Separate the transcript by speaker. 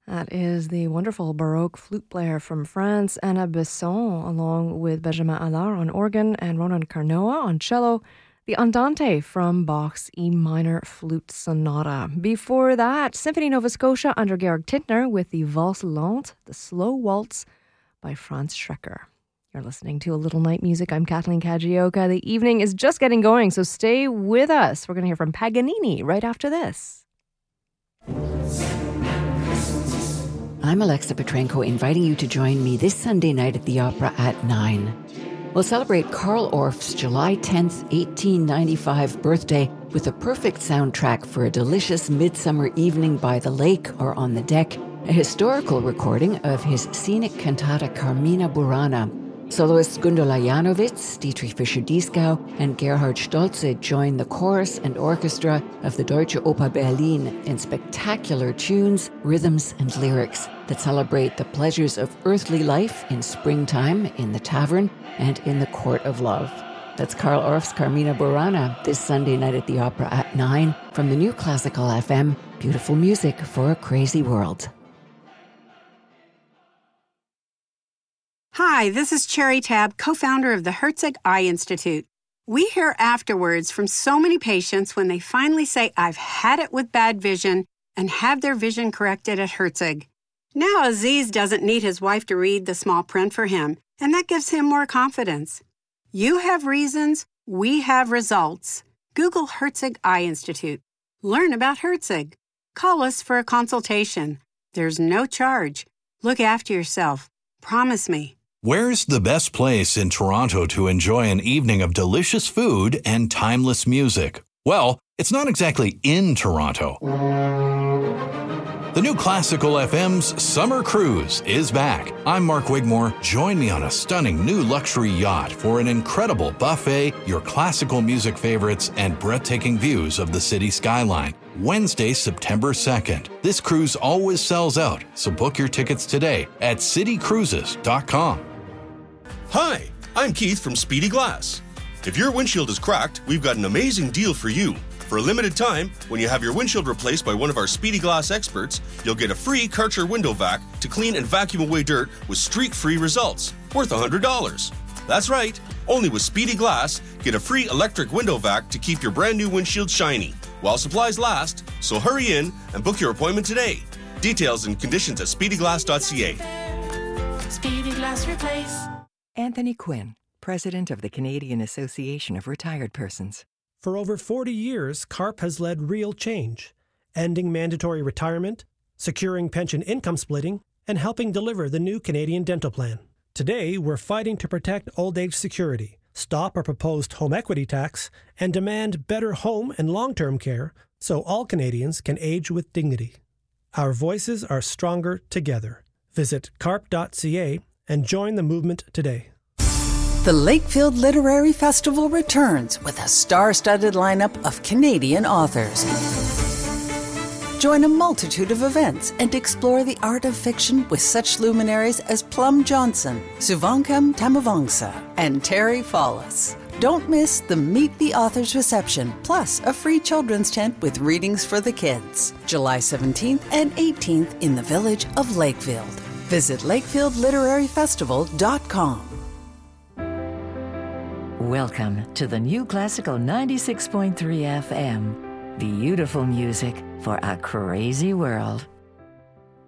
Speaker 1: That is the wonderful Baroque flute player from France, Anna Besson, along with Benjamin Allard on organ and Ronan Carnoa on cello. The Andante from Bach's E minor flute sonata. Before that, Symphony Nova Scotia under Georg Tintner with the Valse Lente, the slow waltz by Franz Schrecker. You're listening to A Little Night Music. I'm Kathleen Kajioka. The evening is just getting going, so stay with us. We're going to hear from Paganini right after this.
Speaker 2: I'm Alexa Petrenko, inviting you to join me this Sunday night at the Opera at 9. We'll celebrate Carl Orff's July 10th, 1895 birthday with a perfect soundtrack for a delicious midsummer evening by the lake or on the deck, a historical recording of his scenic cantata Carmina Burana. Soloists Gundula Janowitz, Dietrich Fischer-Dieskau, and Gerhard Stolze join the chorus and orchestra of the Deutsche Oper Berlin in spectacular tunes, rhythms, and lyrics that celebrate the pleasures of earthly life in springtime, in the tavern, and in the court of love. That's Carl Orff's Carmina Burana this Sunday night at the Opera at 9 from the New Classical FM. Beautiful music for a crazy world.
Speaker 3: Hi, this is Cherry Tab, co-founder of the Herzig Eye Institute. We hear afterwards from so many patients when they finally say, I've had it with bad vision, and have their vision corrected at Herzig. Now Aziz doesn't need his wife to read the small print for him, and that gives him more confidence. You have reasons, we have results. Google Herzig Eye Institute. Learn about Herzig. Call us for a consultation. There's no charge. Look after yourself. Promise me.
Speaker 4: Where's the best place in Toronto to enjoy an evening of delicious food and timeless music? Well, it's not exactly in Toronto. The New Classical FM's Summer Cruise is back. I'm Mark Wigmore. Join me on a stunning new luxury yacht for an incredible buffet, your classical music favorites, and breathtaking views of the city skyline. Wednesday, September 2nd. This cruise always sells out, so book your tickets today at citycruises.com.
Speaker 5: Hi, I'm Keith from Speedy Glass. If your windshield is cracked, we've got an amazing deal for you. For a limited time, when you have your windshield replaced by one of our Speedy Glass experts, you'll get a free Karcher window vac to clean and vacuum away dirt with streak-free results, worth $100. That's right, only with Speedy Glass, get a free electric window vac to keep your brand new windshield shiny, while supplies last, so hurry in and book your appointment today. Details and conditions at speedyglass.ca.
Speaker 6: Speedy Glass Replace.
Speaker 7: Anthony Quinn, President of the Canadian Association of Retired Persons.
Speaker 8: For over 40 years, CARP has led real change, ending mandatory retirement, securing pension income splitting, and helping deliver the new Canadian Dental Plan. Today, we're fighting to protect old age security, stop our proposed home equity tax, and demand better home and long-term care so all Canadians can age with dignity. Our voices are stronger together. Visit carp.ca and join the movement today.
Speaker 9: The Lakefield Literary Festival returns with a star-studded lineup of Canadian authors. Join a multitude of events and explore the art of fiction with such luminaries as Plum Johnson, Suvankam Tamavangsa, and Terry Fallis. Don't miss the Meet the Authors reception, plus a free children's tent with readings for the kids. July 17th and 18th in the village of Lakefield. Visit lakefieldliteraryfestival.com.
Speaker 7: Welcome to the New Classical 96.3 FM. Beautiful music for a crazy world.